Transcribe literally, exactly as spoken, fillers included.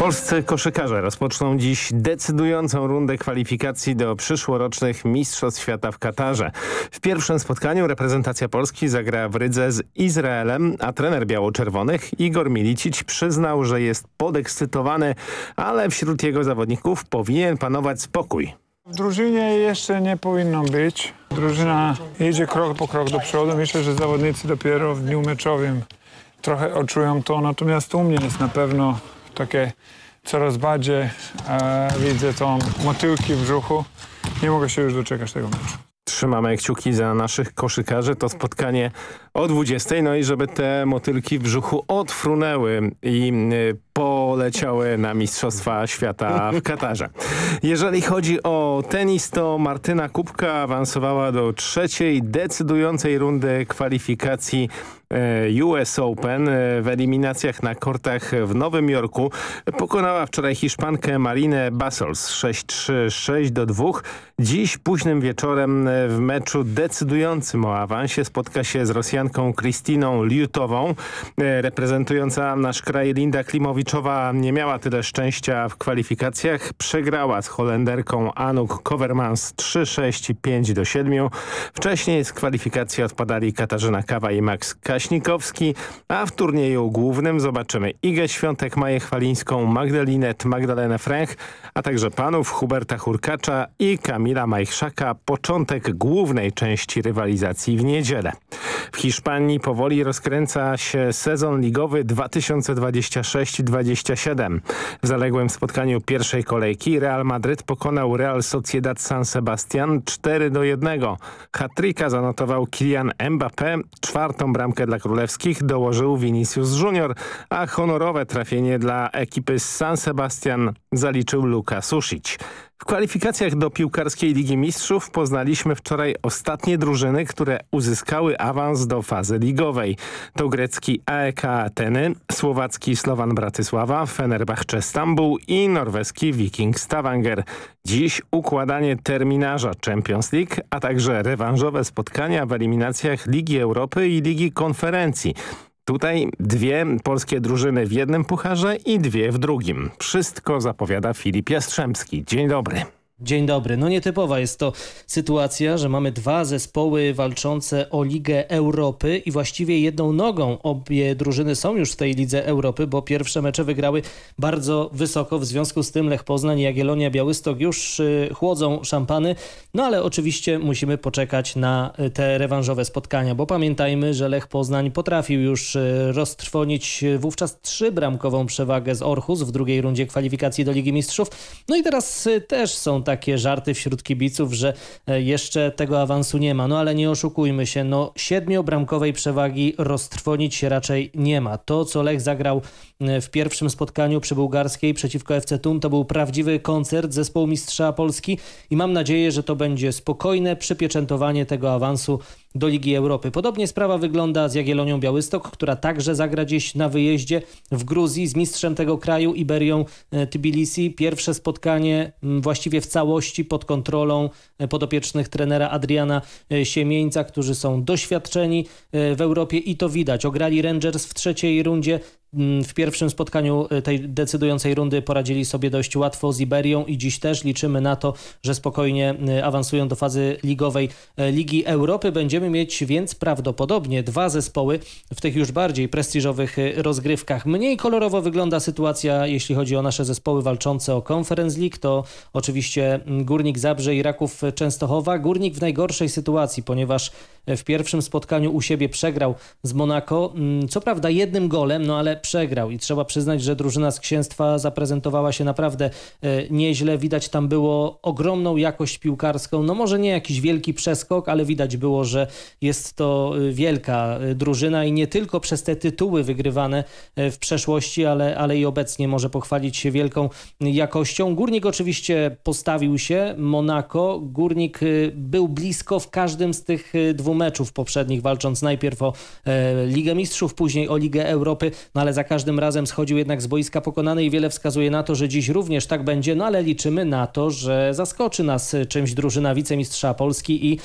Polscy koszykarze rozpoczną dziś decydującą rundę kwalifikacji do przyszłorocznych Mistrzostw Świata w Katarze. W pierwszym spotkaniu reprezentacja Polski zagra w Rydze z Izraelem, a trener biało-czerwonych Igor Milicic przyznał, że jest podekscytowany, ale wśród jego zawodników powinien panować spokój. W drużynie jeszcze nie powinno być. Drużyna idzie krok po krok do przodu. Myślę, że zawodnicy dopiero w dniu meczowym trochę odczują to, natomiast u mnie jest na pewno takie coraz bardziej e, widzę tą motylki w brzuchu. Nie mogę się już doczekać tego meczu. Trzymamy kciuki za naszych koszykarzy. To spotkanie o dwudziestej. No i żeby te motylki w brzuchu odfrunęły i y, poleciały na Mistrzostwa Świata w Katarze. Jeżeli chodzi o tenis, to Martyna Kubka awansowała do trzeciej decydującej rundy kwalifikacji U S Open. W eliminacjach na kortach w Nowym Jorku pokonała wczoraj Hiszpankę Marinę Bassols sześć trzy, sześć do dwóch. Dziś późnym wieczorem w meczu decydującym o awansie spotka się z Rosjanką Kristiną Liutową. Reprezentująca nasz kraj Linda Klimowiczowa nie miała tyle szczęścia w kwalifikacjach. Przegrała z Holenderką Anouk Kovermans trzy sześć i pięć do siedmiu. Wcześniej z kwalifikacji odpadali Katarzyna Kawa i Max Kaśnikowski, a w turnieju głównym zobaczymy Igę Świątek, Maję Chwalińską, Magdalinę Magdalenę Fręch, a także panów Huberta Hurkacza i Kamila Majchrzaka. Początek głównej części rywalizacji w niedzielę. W Hiszpanii powoli rozkręca się sezon ligowy dwa tysiące dwudziesty szósty dwudziesty siódmy. W zaległym spotkaniu pierwszej kolejki Real Madryt pokonał Real Sociedad San Sebastian cztery do jednego. Hat-tricka zanotował Kylian Mbappé, czwartą bramkę dla królewskich dołożył Vinicius Junior, a honorowe trafienie dla ekipy z San Sebastian zaliczył Luka Sušić. W kwalifikacjach do piłkarskiej Ligi Mistrzów poznaliśmy wczoraj ostatnie drużyny, które uzyskały awans do fazy ligowej. To grecki A E K Ateny, słowacki Slovan Bratysława, Fenerbahce Stambuł i norweski Viking Stavanger. Dziś układanie terminarza Champions League, a także rewanżowe spotkania w eliminacjach Ligi Europy i Ligi Konferencji. Tutaj dwie polskie drużyny w jednym pucharze i dwie w drugim. Wszystko zapowiada Filip Jastrzębski. Dzień dobry. Dzień dobry. No nietypowa jest to sytuacja, że mamy dwa zespoły walczące o Ligę Europy i właściwie jedną nogą obie drużyny są już w tej Lidze Europy, bo pierwsze mecze wygrały bardzo wysoko. W związku z tym Lech Poznań i Jagiellonia Białystok już y, chłodzą szampany. No ale oczywiście musimy poczekać na te rewanżowe spotkania, bo pamiętajmy, że Lech Poznań potrafił już y, roztrwonić wówczas trzybramkową przewagę z Orhus w drugiej rundzie kwalifikacji do Ligi Mistrzów. No i teraz y, też są takie żarty wśród kibiców, że jeszcze tego awansu nie ma. No ale nie oszukujmy się, no siedmiobramkowej przewagi roztrwonić się raczej nie ma. To, co Lech zagrał w pierwszym spotkaniu przy Bułgarskiej przeciwko F C Thun, to był prawdziwy koncert zespołu mistrza Polski i mam nadzieję, że to będzie spokojne przypieczętowanie tego awansu do Ligi Europy. Podobnie sprawa wygląda z Jagiellonią Białystok, która także zagra dziś na wyjeździe w Gruzji z mistrzem tego kraju Iberią Tbilisi. Pierwsze spotkanie właściwie w całości pod kontrolą podopiecznych trenera Adriana Siemieńca, którzy są doświadczeni w Europie i to widać. Ograli Rangers w trzeciej rundzie. W pierwszym spotkaniu tej decydującej rundy poradzili sobie dość łatwo z Iberią i dziś też liczymy na to, że spokojnie awansują do fazy ligowej Ligi Europy. Będziemy mieć więc prawdopodobnie dwa zespoły w tych już bardziej prestiżowych rozgrywkach. Mniej kolorowo wygląda sytuacja, jeśli chodzi o nasze zespoły walczące o Conference League. To oczywiście Górnik Zabrze i Raków Częstochowa. Górnik w najgorszej sytuacji, ponieważ w pierwszym spotkaniu u siebie przegrał z Monako. Co prawda jednym golem, no ale przegrał i trzeba przyznać, że drużyna z Księstwa zaprezentowała się naprawdę nieźle. Widać tam było ogromną jakość piłkarską. No może nie jakiś wielki przeskok, ale widać było, że jest to wielka drużyna i nie tylko przez te tytuły wygrywane w przeszłości, ale, ale i obecnie może pochwalić się wielką jakością. Górnik oczywiście postawił się, Monako. Górnik był blisko w każdym z tych dwóch meczów poprzednich, walcząc najpierw o Ligę Mistrzów, później o Ligę Europy, no ale za każdym razem schodził jednak z boiska pokonany i wiele wskazuje na to, że dziś również tak będzie, no ale liczymy na to, że zaskoczy nas czymś drużyna wicemistrza Polski i